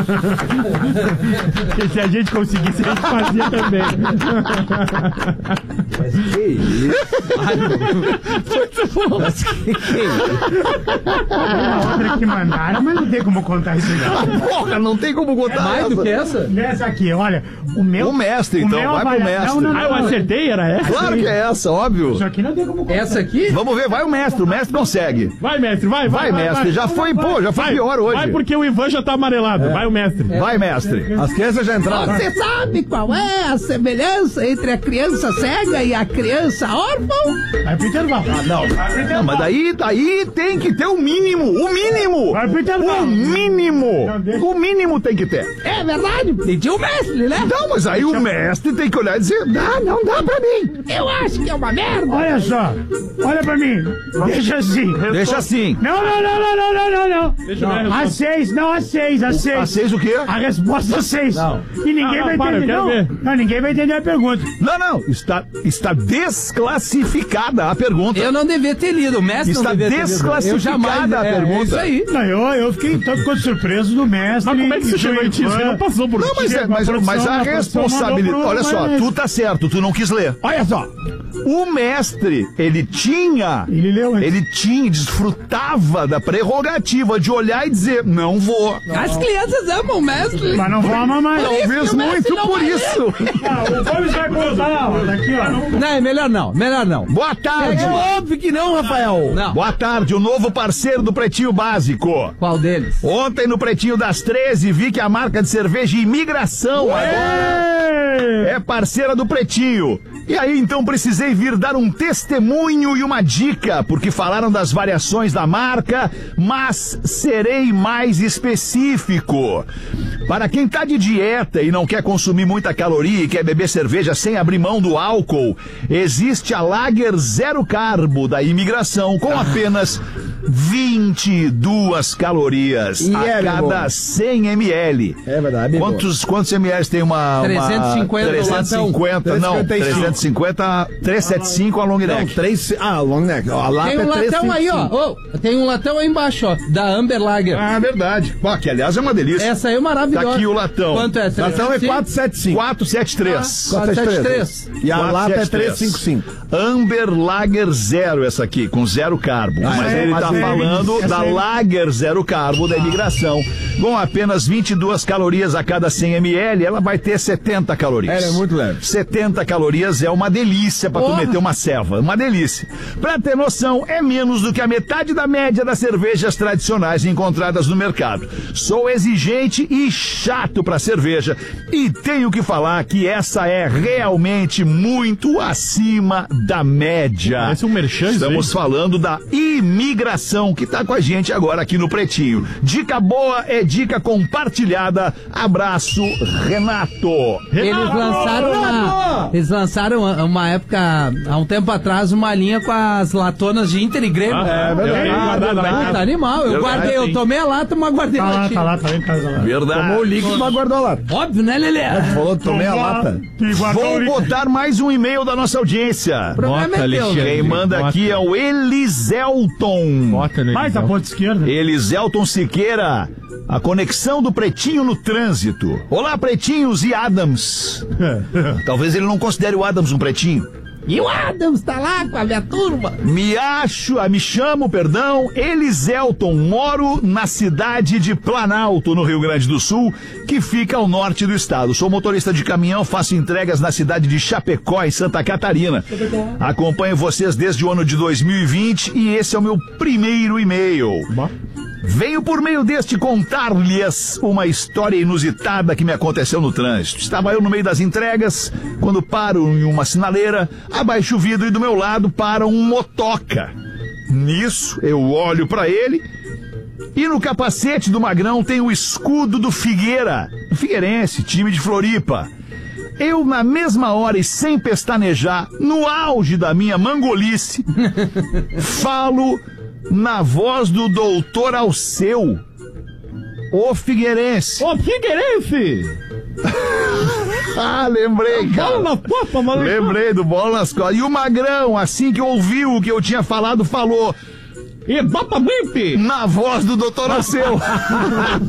Porque se a gente conseguisse, a gente fazia também. Mas que isso? Muito bom. Mas que isso? A outra que mandaram, mas não tem como contar isso não. Porra, não tem como contar Mais do que essa? Nessa aqui, olha, o meu... O mestre, então, meu vai pro mestre. Não, Ah, eu acertei, era essa? Claro que é essa, óbvio. Isso aqui não tem como contar. Essa aqui? Vamos ver, vai o mestre consegue. Vai, mestre, vai. Vai, mestre, já foi pior hoje. Vai porque o Ivan já tá amarelado. Vai o mestre. Vai, mestre. As crianças já entraram. Você sabe qual é a semelhança entre a criança cega e a criança órfã? Vai pro intervalo. Não, mas daí tem que ter o mínimo. O mínimo. Vai pro intervalo. O mínimo. Não, deixa. O mínimo tem que ter. É verdade, pediu o mestre, né? Não, mas aí o mestre tem que olhar e dizer, não dá pra mim. Eu acho que é uma merda. Olha só, olha pra mim. Deixa assim. Deixa assim. Não. Deixa eu ver a A 6, não, a 6. A 6 o quê? A resposta é 6. Não. E ninguém vai para, entender. eu quero ver. Não, ninguém vai entender a pergunta. Não, está desclassificada a pergunta. Eu não devia ter lido, o mestre Está não devia ter lido. desclassificada Eu jamais, a pergunta. É isso aí. Não, eu fiquei tanto quanto surpreso do mestre. Mas como é que você chegou nisso? Você não passou por Não, mas, Chega, a produção- mas a a produção responsabilidade... mandou pro Olha só, maionese. tu tá certo, tu não quis ler. Olha só. O mestre, ele Ele leu antes. desfrutava da prerrogativa de olhar e dizer, não vou. As crianças amam o mestre. Mas não vou amar mais. Talvez que o mestre muito não por vai isso. O Gomes vai contar, ó. Daqui, ó. Não, é melhor não. Boa tarde. Óbvio que não, Rafael. Não. Boa tarde, o novo parceiro do Pretinho Básico. Qual deles? Ontem no Pretinho das 13 vi que a marca de cerveja Imigração agora é parceira do Pretinho. E aí então precisei vir dar um testemunho e uma dica, porque falaram das variações da marca, mas serei mais específico. Para quem tá de dieta e não quer consumir muita caloria e quer beber cerveja sem abrir mão do álcool, existe a Lager Zero Carbo da Imigração com apenas 22 calorias E a é, meu cada bom. 100 ml. É verdade, meu Quantos ml tem uma... 350 350, não, 375. 375 a long Não, neck. 3... Ah, long neck. Ó, a lata Tem um é latão aí, 355. ó. Tem um latão aí embaixo, ó. Da Amber Lager. Ah, verdade. Pô, que aliás é uma delícia. Essa aí é maravilhosa. Tá aqui o latão. Quanto é? Latão é 475. 473. 473. E a lata é 473. 355. Amber Lager Zero, essa aqui, com zero carbo. Mas ele tá falando da Lager Zero Carbo da Imigração. Com apenas 22 calorias a cada 100 ml, ela vai ter 70 calorias. Ela é muito leve. 70 calorias é uma delícia pra tu meter uma ceva. Uma delícia. Pra ter noção, é menos do que a metade da média das cervejas tradicionais encontradas no mercado. Sou exigente e chato pra cerveja e tenho que falar que essa é realmente muito acima da média. Parece um merchan, isso aí. Estamos falando da Imigração, que tá com a gente agora aqui no Pretinho. Dica boa é dica compartilhada. Abraço, Renato. Eles lançaram uma época, há um tempo atrás, uma linha com as latonas de Inter e Grêmio. É verdade. Puta, animal. Eu Verdade, guardei, eu sim. tomei a lata, mas guardei Tá a lá, latinha. tá lá, tá lá em casa lá. Verdade. Tomou o líquido, mas guardou a lata. Óbvio, né, Lelê? Falou, tomei a lata. Que guardou o Vou líquido. botar mais um e-mail da nossa audiência. O problema é teu. Quem manda aqui é o Eliselton. Bota nele. Mais a ponta esquerda. Eliselton Siqueira. A conexão do Pretinho no trânsito. Olá, Pretinhos e Adams. Talvez ele não considere o Adams um pretinho. E o Adams tá lá com a minha turma. Me chamo, Eliselton, moro na cidade de Planalto, no Rio Grande do Sul, que fica ao norte do estado. Sou motorista de caminhão, faço entregas na cidade de Chapecó, em Santa Catarina. Acompanho vocês desde o ano de 2020 e esse é o meu primeiro e-mail. Venho por meio deste contar-lhes uma história inusitada que me aconteceu no trânsito. Estava eu no meio das entregas, quando paro em uma sinaleira, abaixo o vidro e do meu lado para um motoca. Nisso, eu olho para ele e no capacete do magrão tem o escudo do Figueirense, time de Floripa. Eu, na mesma hora e sem pestanejar, no auge da minha mangolice, falo na voz do doutor Alceu, o Figueirense. Ô, Figueirense! Ah, lembrei, cara. Bola na copa, maluco. Lembrei do bola nas costas. E o magrão, assim que ouviu o que eu tinha falado, falou E bapa bimpe! na voz do doutor Alceu.